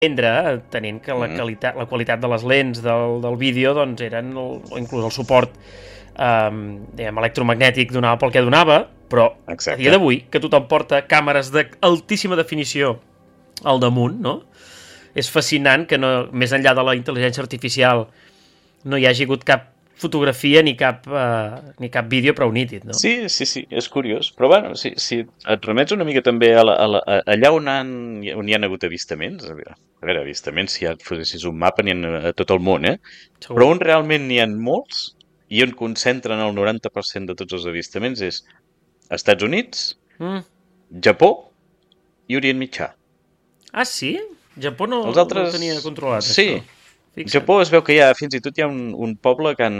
tenint que la qualitat de les lents del vídeo doncs eren, o inclús el suport electromagnètic donava pel que donava, però a dia d'avui, que tothom porta càmeres d'altíssima definició al damunt, no? És fascinant que no, més enllà de la intel·ligència artificial no hi hagi hagut cap fotografia ni cap vídeo prou nítid, no? Sí, és curiós. Però bueno, si et remets una mica també allà on hi ha hagut avistaments, a veure, avistaments, si ja et posessis un mapa, n'hi ha a tot el món, Segur. Però on realment n'hi ha molts i on concentren el 90% de tots els avistaments és Estats Units, Japó i Orient Mitjà. Ah, sí? Japó no ho tenia controlat, sí. això. Fixa't. Japó es veu que fins i tot hi ha un poble que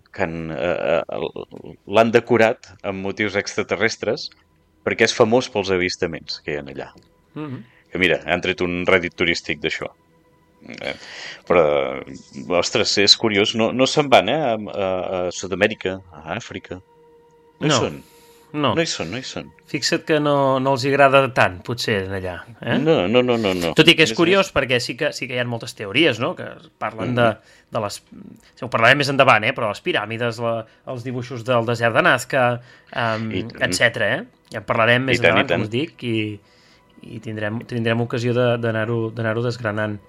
l'han decorat amb motius extraterrestres perquè és famós pels avistaments que hi ha allà. Que mira, han tret un rèdit turístic d'això. Però, ostres, és curiós, no se'n van, a Sud-amèrica, a Àfrica. No hi són. No hi són. Fixa't que no els agrada tant, potser, allà. No. Tot i que és curiós, perquè sí que hi ha moltes teories, no?, que parlen de les... Ho parlarem més endavant, però les piràmides, els dibuixos del desert de Nazca, etc. Ja en parlarem més endavant, com us dic, i tindrem ocasió d'anar-ho desgranant.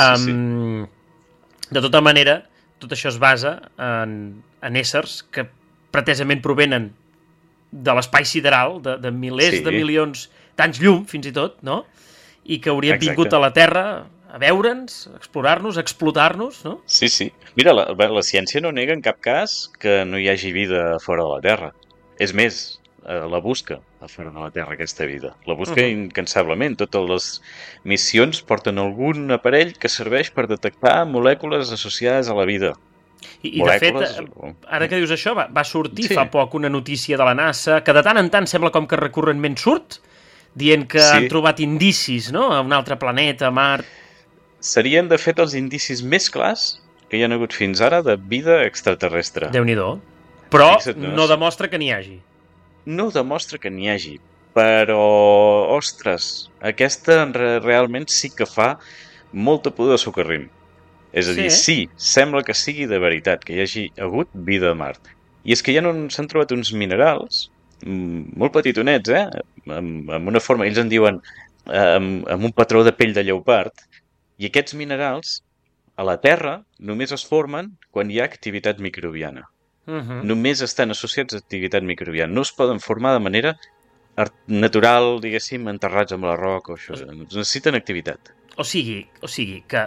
De tota manera, tot això es basa en éssers que pretesament provenen de l'espai sideral, de milers de milions d'anys llum, fins i tot, no? I que haurien vingut a la Terra a veure'ns, a explorar-nos, a explotar-nos, no? Sí. Mira, la ciència no nega en cap cas que no hi hagi vida fora de la Terra. És més, la busca a fora de la Terra, aquesta vida. La busca incansablement. Totes les missions porten algun aparell que serveix per detectar molècules associades a la vida. I de fet, ara que dius això, va sortir fa poc una notícia de la NASA que de tant en tant sembla com que recurrentment surt, dient que han trobat indicis, no?, a un altre planeta, a Mart. Serien, de fet, els indicis més clars que hi ha hagut fins ara de vida extraterrestre. Déu-n'hi-do. Però no demostra que n'hi hagi. No demostra que n'hi hagi, però, ostres, aquesta realment sí que fa molta pudor de socarrim. És a dir, sí, sembla que sigui de veritat, que hi hagi hagut vida a Mart. I és que s'han trobat uns minerals molt petitonets, amb una forma, ells en diuen, amb un patró de pell de lleopard, i aquests minerals a la Terra només es formen quan hi ha activitat microbiana. Només estan associats a activitat microbiana. No es poden formar de manera natural, diguéssim, enterrats amb la roca o això. Necessiten activitat. O sigui que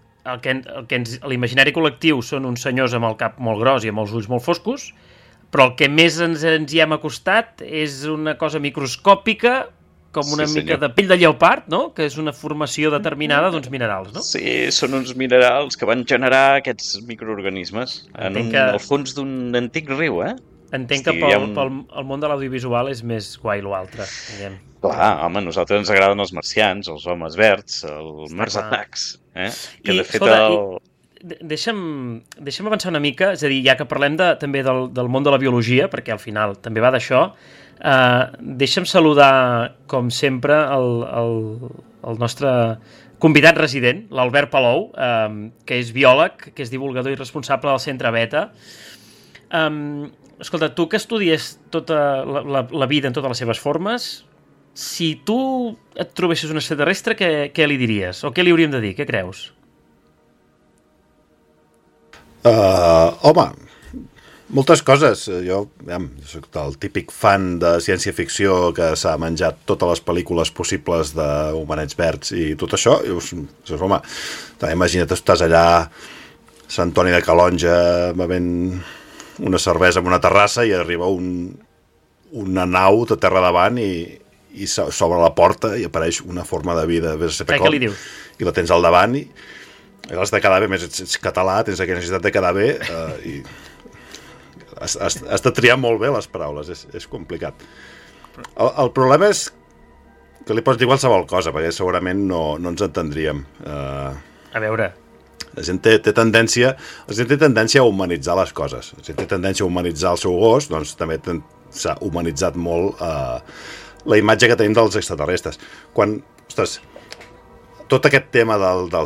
l'imaginari col·lectiu són uns senyors amb el cap molt gros i amb els ulls molt foscos, però el que més ens hi hem acostat és una cosa microscòpica, com una mica de pell de lleopard, no?, que és una formació determinada d'uns minerals, no? Sí, són uns minerals que van generar aquests microorganismes al fons d'un antic riu, Entenc que pel món de l'audiovisual és més guai l'altre, diguem. Clar, home, a nosaltres ens agraden els marcians, els homes verds, els Mars Attacks, que de fet Deixa'm avançar una mica, és a dir, ja que parlem també del món de la biologia, perquè al final també va d'això, deixa'm saludar, com sempre, el nostre convidat resident, l'Albert Palou, que és biòleg, que és divulgador i responsable del Centre Beta. Escolta, tu que estudies tota la vida en totes les seves formes, si tu et trobessis un extraterrestre, què li diries? O què li hauríem de dir? Què creus? Home, moltes coses. Jo soc el típic fan de ciència-ficció que s'ha menjat totes les pel·lícules possibles d'Homenets Verds i tot això. I dius, home, imagina't, estàs allà a Sant Antoni de Calonge bevent una cervesa en una terrassa i arriba una nau de terra davant i s'obre la porta i apareix una forma de vida, vés a saber com, i la tens al davant i l'has de quedar bé, més ets català, tens aquella necessitat de quedar bé i has de triar molt bé les paraules, és complicat. El problema és que li pots dir qualsevol cosa, perquè segurament no ens entendríem. A veure... La gent té tendència a humanitzar les coses. La gent té tendència a humanitzar el seu gos, doncs també s'ha humanitzat molt la imatge que tenim dels extraterrestres. Quan, ostres, tot aquest tema del